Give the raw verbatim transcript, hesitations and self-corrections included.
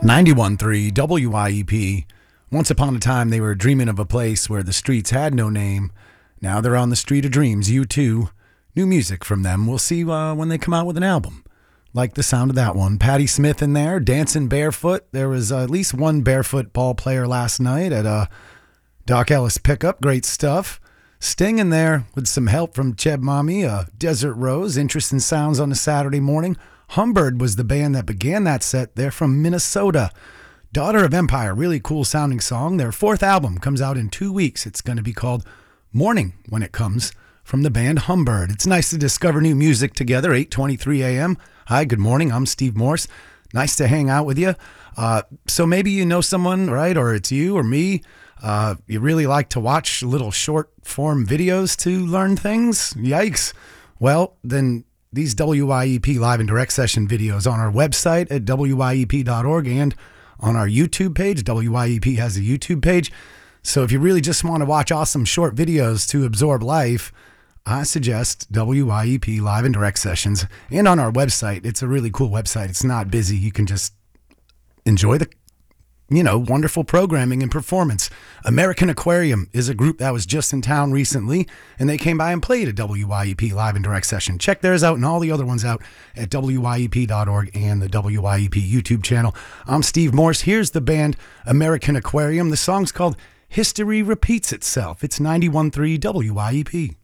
ninety-one point three W I E P. Once upon a time, they were dreaming of a place where the streets had no name. Now they're on the street of dreams, U two. New music from them. We'll see uh, when they come out with an album. Like the sound of that one. Patti Smith in there, dancing barefoot. There was uh, at least one barefoot ball player last night at uh, Doc Ellis Pickup. Great stuff. Sting in there with some help from Cheb Mami, uh, Desert Rose. Interesting sounds on a Saturday morning. Humbird was the band that began that set. They're from Minnesota. Daughter of Empire, really cool sounding song. Their fourth album comes out in two weeks. It's going to be called Morning when it comes from the band Humbird. It's nice to discover new music together, eight twenty-three a.m. Hi, good morning. I'm Steve Morse. Nice to hang out with you. Uh, so maybe you know someone, right? Or it's you or me. Uh, you really like to watch little short form videos to learn things? Yikes. Well, then these W I E P live and direct session videos on our website at W I E P dot org and on our YouTube page. W I E P has a YouTube page. So if you really just want to watch awesome short videos to absorb life, I suggest W I E P live and direct sessions. And on our website, it's a really cool website. It's not busy. You can just enjoy the, you know, wonderful programming and performance. American Aquarium is a group that was just in town recently, and they came by and played a W I E P live and direct session. Check theirs out and all the other ones out at W I E P dot org and the W I E P YouTube channel. I'm Steve Morse. Here's the band American Aquarium. The song's called History Repeats Itself. It's ninety-one point three W I E P.